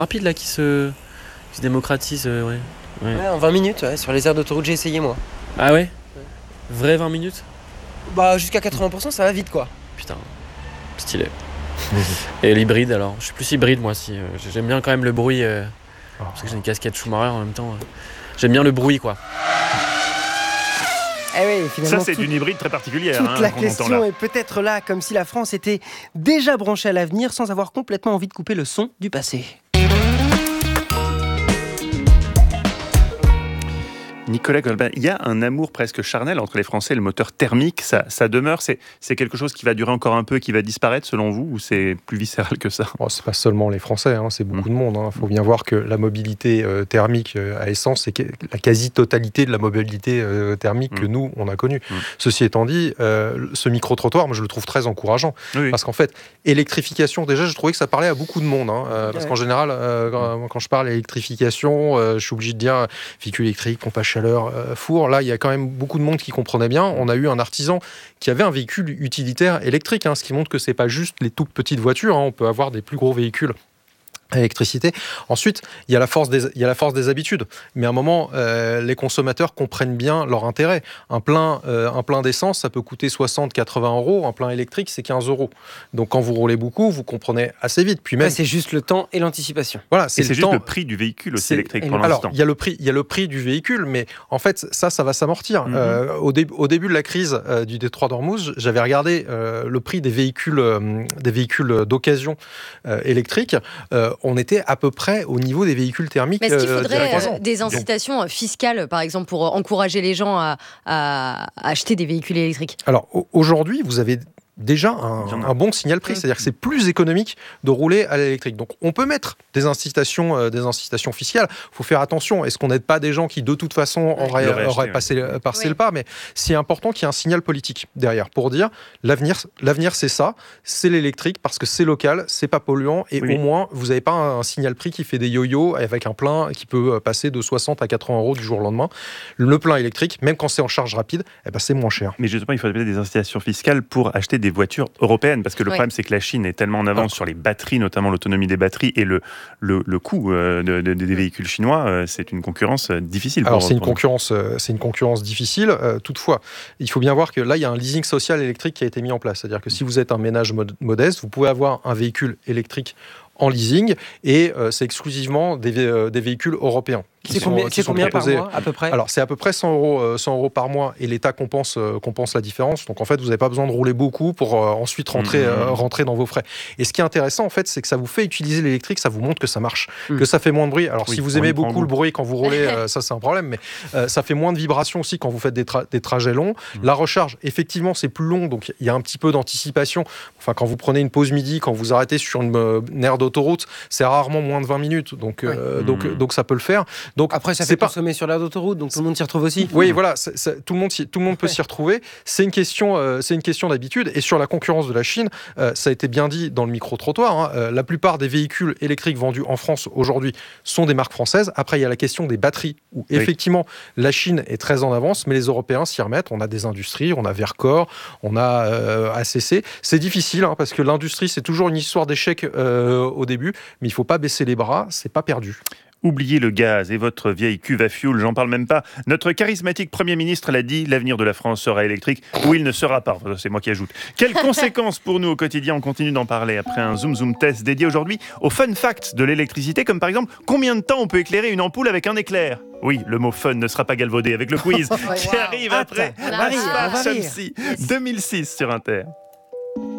rapide là qui se démocratise, ouais. Ouais, en 20 minutes, ouais, sur les aires d'autoroute, j'ai essayé moi. Ah ouais. Vrai 20 minutes. Bah jusqu'à 80%, ça va vite quoi. Putain, stylé. Et l'hybride alors, je suis plus hybride moi si. J'aime bien quand même le bruit, parce que j'ai une casquette Schumacher en même temps. J'aime bien le bruit quoi. Eh oui, finalement, Ça, c'est une hybride très particulière. toute la qu'on entend question là. est peut-être là, comme si la France était déjà branchée à l'avenir sans avoir complètement envie de couper le son du passé. Nicolas Golbin, il y a un amour presque charnel entre les Français et le moteur thermique. Ça demeure, c'est quelque chose qui va durer encore un peu, qui va disparaître selon vous, ou c'est plus viscéral que ça? C'est pas seulement les Français, c'est beaucoup de monde. Il faut bien voir que la mobilité thermique à essence, c'est la quasi-totalité de la mobilité thermique que nous, on a connue. Ceci étant dit, ce micro-trottoir, moi, je le trouve très encourageant. Oui. Parce qu'en fait, électrification, déjà, je trouvais que ça parlait à beaucoup de monde. Parce qu'en général, quand je parle électrification, je suis obligé de dire véhicule électrique, pompe à chaleur, four. Là, il y a quand même beaucoup de monde qui comprenait bien. On a eu un artisan qui avait un véhicule utilitaire électrique, ce qui montre que c'est pas juste les toutes petites voitures. On peut avoir des plus gros véhicules à électricité. Ensuite, il y a la force des habitudes. Mais à un moment, les consommateurs comprennent bien leur intérêt. Un plein d'essence, ça peut coûter 60-80 euros. Un plein électrique, c'est 15 euros. Donc, quand vous roulez beaucoup, vous comprenez assez vite. Puis même, c'est juste le temps et l'anticipation. Voilà, c'est juste le prix du véhicule aussi électrique pour l'instant. Alors, il y a le prix du véhicule, mais en fait, ça va s'amortir. Au début de la crise du détroit d'Ormuz, j'avais regardé le prix des véhicules d'occasion électriques. On était à peu près au niveau des véhicules thermiques. Mais est-ce qu'il faudrait des incitations fiscales, par exemple, pour encourager les gens à acheter des véhicules électriques? Alors, aujourd'hui, vous avez déjà un bon signal prix, c'est-à-dire que c'est plus économique de rouler à l'électrique. Donc on peut mettre des incitations fiscales. Il faut faire attention. Est-ce qu'on n'aide pas des gens qui de toute façon auraient passé le pas? Mais c'est important qu'il y ait un signal politique derrière pour dire l'avenir c'est ça, c'est l'électrique parce que c'est local, c'est pas polluant et au moins vous n'avez pas un signal prix qui fait des yo-yo avec un plein qui peut passer de 60 à 80 euros du jour au lendemain. Le plein électrique, même quand c'est en charge rapide, c'est moins cher. Mais justement, il faudrait des incitations fiscales pour acheter des voitures européennes, parce que le problème c'est que la Chine est tellement en avance sur les batteries, notamment l'autonomie des batteries et le coût des véhicules chinois, c'est une concurrence difficile. Alors c'est une concurrence difficile. Toutefois, il faut bien voir que là il y a un leasing social électrique qui a été mis en place, c'est-à-dire que si vous êtes un ménage modeste, vous pouvez avoir un véhicule électrique en leasing et c'est exclusivement des véhicules européens. C'est combien par mois à peu près? Alors c'est à peu près 100 euros par mois et l'État compense la différence. Donc en fait vous n'avez pas besoin de rouler beaucoup pour ensuite rentrer dans vos frais. Et ce qui est intéressant en fait, c'est que ça vous fait utiliser l'électrique, ça vous montre que ça marche, que ça fait moins de bruit. Alors si vous aimez beaucoup le bruit quand vous roulez, ça c'est un problème, mais ça fait moins de vibrations aussi quand vous faites des trajets longs. La recharge, effectivement, c'est plus long, donc il y a un petit peu d'anticipation. Enfin quand vous prenez une pause midi, quand vous arrêtez sur une aire d'autoroute, c'est rarement moins de 20 minutes. Donc ça peut le faire. Donc après, ça fait consommer sur l'aire d'autoroute, donc tout le monde s'y retrouve aussi. Oui, voilà, tout le monde peut s'y retrouver. C'est une question d'habitude. Et sur la concurrence de la Chine, ça a été bien dit dans le micro-trottoir. La plupart des véhicules électriques vendus en France aujourd'hui sont des marques françaises. Après, il y a la question des batteries, où effectivement, la Chine est très en avance, mais les Européens s'y remettent. On a des industries, on a Vercor, on a ACC. C'est difficile, parce que l'industrie, c'est toujours une histoire d'échec au début, mais il ne faut pas baisser les bras, c'est pas perdu. Oubliez le gaz et votre vieille cuve à fioul, j'en parle même pas. Notre charismatique Premier ministre l'a dit, l'avenir de la France sera électrique, ou il ne sera pas. C'est moi qui ajoute. Quelles conséquences pour nous au quotidien? On continue d'en parler après un Zoom test dédié aujourd'hui aux fun facts de l'électricité, comme par exemple, combien de temps on peut éclairer une ampoule avec un éclair? Oui, le mot fun ne sera pas galvaudé avec le quiz qui arrive après. On arrive. 2006 sur Inter.